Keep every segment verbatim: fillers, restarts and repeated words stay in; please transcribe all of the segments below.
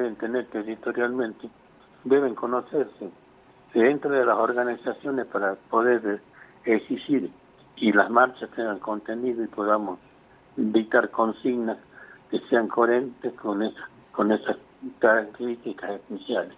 deben tener territorialmente deben conocerse dentro de las organizaciones para poder exigir y las marchas tengan contenido y podamos dictar consignas que sean coherentes con esas, con esas características esenciales.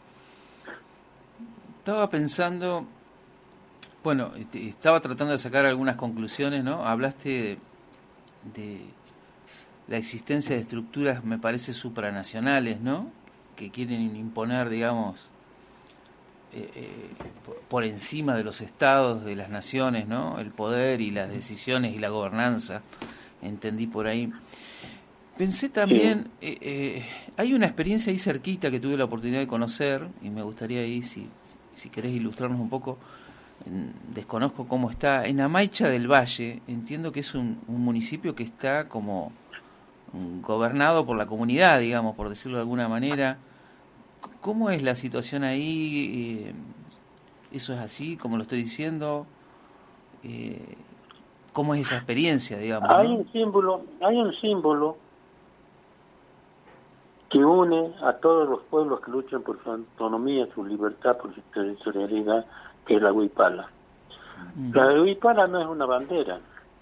Estaba pensando, bueno, estaba tratando de sacar algunas conclusiones, ¿no? Hablaste de, de la existencia de estructuras, me parece, supranacionales, ¿no? Que quieren imponer, digamos, eh, eh, por, por encima de los estados, de las naciones, ¿no? El poder y las decisiones y la gobernanza, entendí por ahí. Pensé también, sí. eh, eh, hay una experiencia ahí cerquita que tuve la oportunidad de conocer, y me gustaría ahí, si, si querés ilustrarnos un poco, desconozco cómo está, en Amaicha del Valle, entiendo que es un, un municipio que está como gobernado por la comunidad, digamos, por decirlo de alguna manera. ¿Cómo es la situación ahí? Eh, ¿Eso es así, como lo estoy diciendo? Eh, ¿Cómo es esa experiencia, digamos? Hay ¿no? un símbolo, hay un símbolo que une a todos los pueblos que luchan por su autonomía, su libertad, por su territorialidad, que es la huipala. Mm. La huipala no es una bandera,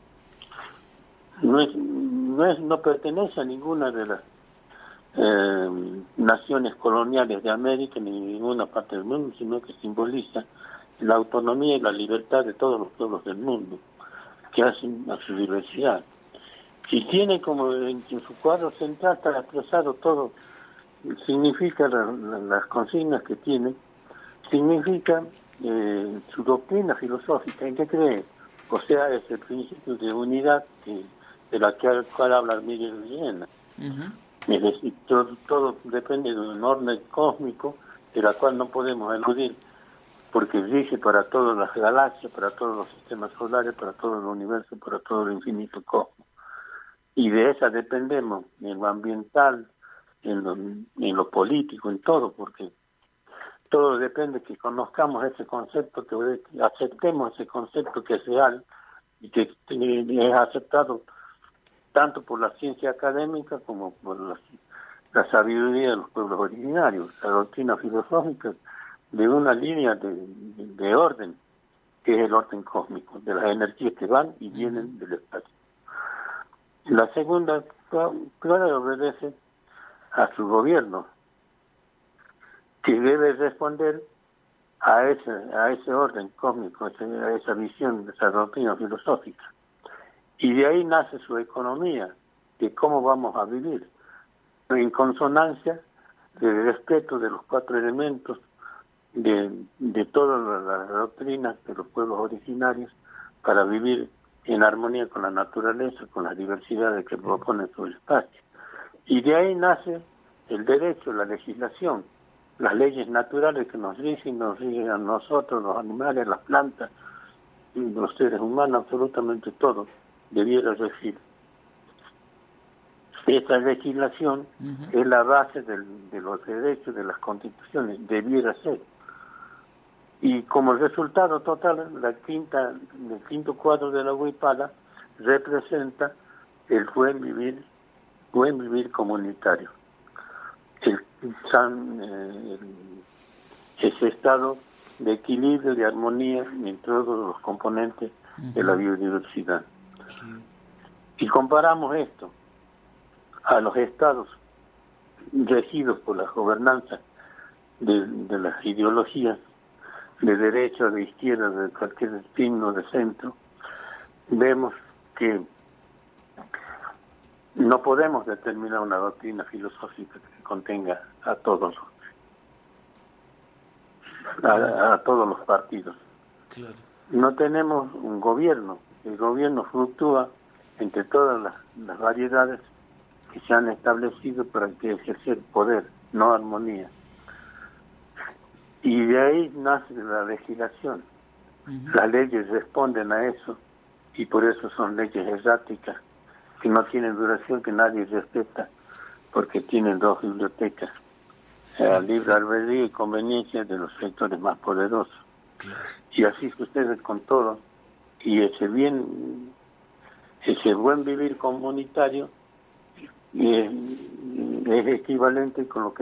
no es, no es, no pertenece a ninguna de las eh, naciones coloniales de América ni ninguna parte del mundo, sino que simboliza la autonomía y la libertad de todos los pueblos del mundo, que hacen a su diversidad. Y tiene como en, en su cuadro central está expresado todo, significa la, la, las consignas que tiene, significa eh, su doctrina filosófica, ¿en qué cree? O sea, es el principio de unidad que, de la que, cual habla Miguel Villena. Uh-huh. Es decir, todo, todo depende de un orden cósmico de la cual no podemos eludir, porque rige para todas las galaxias, para todos los sistemas solares, para todo el universo, para todo el infinito cosmos. Y de esa dependemos en lo ambiental, en lo, en lo político, en todo, porque todo depende que conozcamos ese concepto, que aceptemos ese concepto que es real y que es aceptado tanto por la ciencia académica como por la, la sabiduría de los pueblos originarios, la doctrina filosófica de una línea de, de, de orden, que es el orden cósmico, de las energías que van y vienen del espacio. La segunda, claro, obedece a su gobierno, que debe responder a ese, a ese orden cósmico, a esa visión, esa doctrina filosófica. Y de ahí nace su economía, de cómo vamos a vivir, en consonancia del respeto de los cuatro elementos, de, de todas las doctrinas de los pueblos originarios, para vivir en armonía con la naturaleza, con las diversidades que propone su espacio. Y de ahí nace el derecho, la legislación, las leyes naturales que nos rigen, nos rigen a nosotros, los animales, las plantas, los seres humanos, absolutamente todo debiera regir. Esta legislación uh-huh. es la base del, de los derechos, de las constituciones, debiera ser. Y como resultado total, la quinta, el quinto cuadro de la huipala representa el buen vivir, buen vivir comunitario. El, el, ese estado de equilibrio, de armonía entre todos los componentes uh-huh. de la biodiversidad. Sí. Y comparamos esto a los estados regidos por las gobernanzas de, de las ideologías de derecha, de izquierda, de cualquier signo de centro, vemos que no podemos determinar una doctrina filosófica que contenga a todos a, a todos los partidos. Claro. No tenemos un gobierno, el gobierno fluctúa entre todas las, las variedades que se han establecido para que ejercer poder, no armonía. Y de ahí nace la legislación. Uh-huh. Las leyes responden a eso y por eso son leyes erráticas que no tienen duración, que nadie respeta, porque tienen dos bibliotecas, el libre albedrío y conveniencia de los sectores más poderosos. Claro. Y así sucede con todo. Y ese bien, ese buen vivir comunitario es, es equivalente con lo que